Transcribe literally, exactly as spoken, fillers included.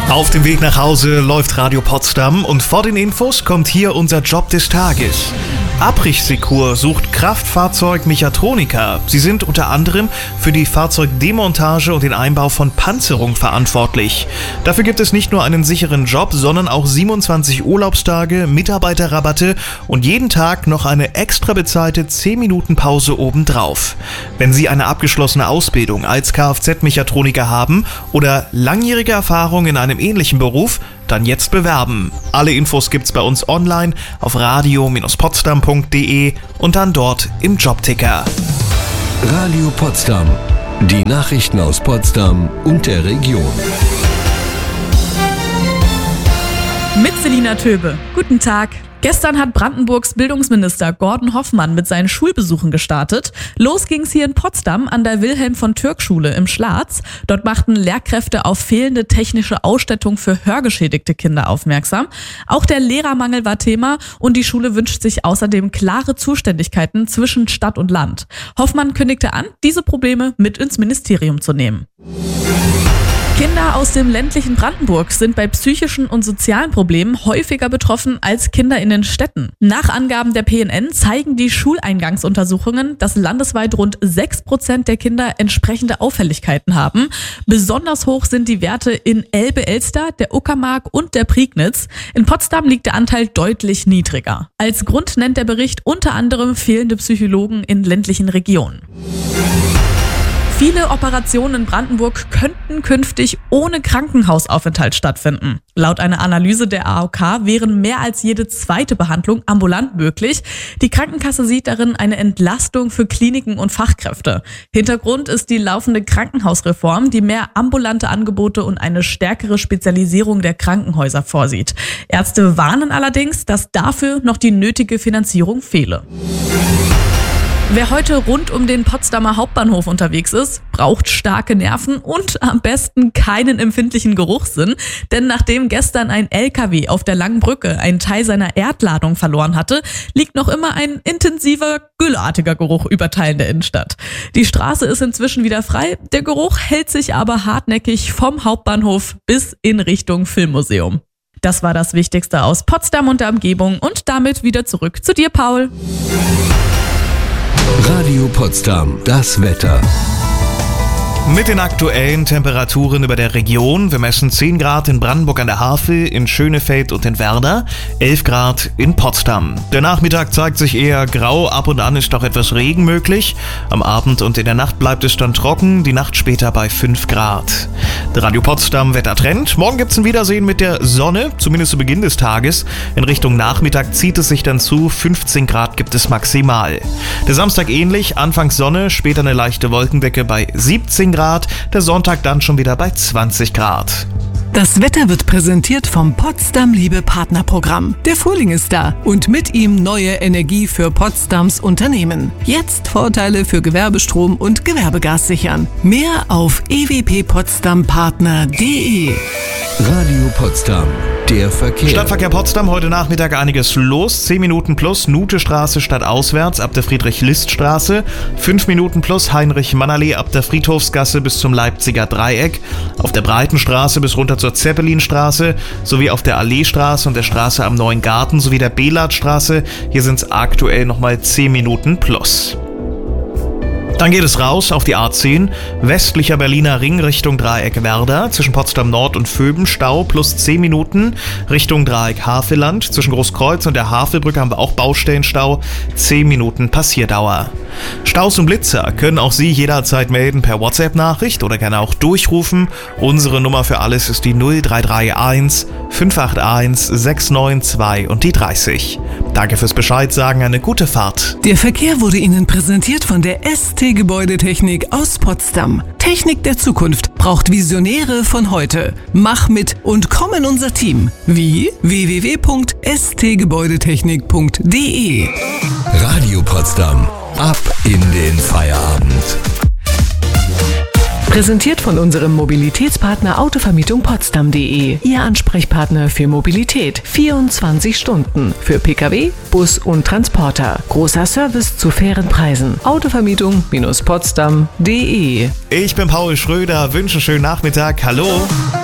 Auf dem Weg nach Hause läuft Radio Potsdam und vor den Infos kommt hier unser Job des Tages. Abrichsecur sucht Kraftfahrzeug-Mechatroniker. Sie sind unter anderem für die Fahrzeugdemontage und den Einbau von Panzerung verantwortlich. Dafür gibt es nicht nur einen sicheren Job, sondern auch siebenundzwanzig Urlaubstage, Mitarbeiterrabatte und jeden Tag noch eine extra bezahlte zehn Minuten Pause obendrauf. Wenn Sie eine abgeschlossene Ausbildung als Kfz-Mechatroniker haben oder langjährige Erfahrung in einem ähnlichen Beruf, dann jetzt bewerben. Alle Infos gibt's bei uns online auf radio Bindestrich potsdam punkt de und dann dort im Jobticker. Radio Potsdam. Die Nachrichten aus Potsdam und der Region. Mit Selina Töbe. Guten Tag. Gestern hat Brandenburgs Bildungsminister Gordon Hoffmann mit seinen Schulbesuchen gestartet. Los ging's hier in Potsdam an der Wilhelm-von-Türk-Schule im Schlatz. Dort machten Lehrkräfte auf fehlende technische Ausstattung für hörgeschädigte Kinder aufmerksam. Auch der Lehrermangel war Thema und die Schule wünscht sich außerdem klare Zuständigkeiten zwischen Stadt und Land. Hoffmann kündigte an, diese Probleme mit ins Ministerium zu nehmen. Kinder aus dem ländlichen Brandenburg sind bei psychischen und sozialen Problemen häufiger betroffen als Kinder in den Städten. Nach Angaben der P N N zeigen die Schuleingangsuntersuchungen, dass landesweit rund sechs Prozent der Kinder entsprechende Auffälligkeiten haben. Besonders hoch sind die Werte in Elbe-Elster, der Uckermark und der Prignitz. In Potsdam liegt der Anteil deutlich niedriger. Als Grund nennt der Bericht unter anderem fehlende Psychologen in ländlichen Regionen. Viele Operationen in Brandenburg könnten künftig ohne Krankenhausaufenthalt stattfinden. Laut einer Analyse der A O K wären mehr als jede zweite Behandlung ambulant möglich. Die Krankenkasse sieht darin eine Entlastung für Kliniken und Fachkräfte. Hintergrund ist die laufende Krankenhausreform, die mehr ambulante Angebote und eine stärkere Spezialisierung der Krankenhäuser vorsieht. Ärzte warnen allerdings, dass dafür noch die nötige Finanzierung fehle. Wer heute rund um den Potsdamer Hauptbahnhof unterwegs ist, braucht starke Nerven und am besten keinen empfindlichen Geruchssinn. Denn nachdem gestern ein L K W auf der Langen Brücke einen Teil seiner Erdladung verloren hatte, liegt noch immer ein intensiver, güllartiger Geruch über Teilen der Innenstadt. Die Straße ist inzwischen wieder frei, der Geruch hält sich aber hartnäckig vom Hauptbahnhof bis in Richtung Filmmuseum. Das war das Wichtigste aus Potsdam und der Umgebung und damit wieder zurück zu dir, Paul. Radio Potsdam, das Wetter. Mit den aktuellen Temperaturen über der Region. Wir messen zehn Grad in Brandenburg an der Havel, in Schönefeld und in Werder, elf Grad in Potsdam. Der Nachmittag zeigt sich eher grau, ab und an ist auch etwas Regen möglich. Am Abend und in der Nacht bleibt es dann trocken, die Nacht später bei fünf Grad. Der Radio Potsdam Wettertrend. Morgen gibt's ein Wiedersehen mit der Sonne, zumindest zu Beginn des Tages. In Richtung Nachmittag zieht es sich dann zu, fünfzehn Grad gibt es maximal. Der Samstag ähnlich, anfangs Sonne, später eine leichte Wolkendecke bei siebzehn Grad. Der Sonntag dann schon wieder bei zwanzig Grad. Das Wetter wird präsentiert vom Potsdam Liebe Partnerprogramm. Der Frühling ist da und mit ihm neue Energie für Potsdams Unternehmen. Jetzt Vorteile für Gewerbestrom und Gewerbegas sichern. Mehr auf e w p potsdam partner punkt de. Radio Potsdam, der Verkehr. Stadtverkehr Potsdam, heute Nachmittag einiges los. zehn Minuten plus Nutestraße stadtauswärts ab der Friedrich-List-Straße. fünf Minuten plus Heinrich-Mann-Allee ab der Friedhofsgasse bis zum Leipziger Dreieck. Auf der Breitenstraße bis runter zur Zeppelinstraße sowie auf der Alleestraße und der Straße am Neuen Garten sowie der Beladstraße. Hier sind es aktuell nochmal zehn Minuten plus. Dann geht es raus auf die A zehn, westlicher Berliner Ring Richtung Dreieck Werder, zwischen Potsdam Nord und Vöben Stau plus zehn Minuten, Richtung Dreieck Havelland, zwischen Großkreuz und der Havelbrücke haben wir auch Baustellenstau, zehn Minuten Passierdauer. Staus und Blitzer können auch Sie jederzeit melden per WhatsApp-Nachricht oder gerne auch durchrufen. Unsere Nummer für alles ist die null drei drei eins fünf acht eins sechs neun zwei und die dreißig. Danke fürs Bescheid sagen, eine gute Fahrt. Der Verkehr wurde Ihnen präsentiert von der S T Gebäudetechnik aus Potsdam. Technik der Zukunft braucht Visionäre von heute. Mach mit und komm in unser Team. Wie? w w w punkt s t gebäudetechnik punkt de. Radio Potsdam. Ab in den Feierabend. Präsentiert von unserem Mobilitätspartner Autovermietung Potsdam punkt de. Ihr Ansprechpartner für Mobilität. vierundzwanzig Stunden. Für Pkw, Bus und Transporter. Großer Service zu fairen Preisen. Autovermietung Potsdam punkt de. Ich bin Paul Schröder, wünsche einen schönen Nachmittag. Hallo.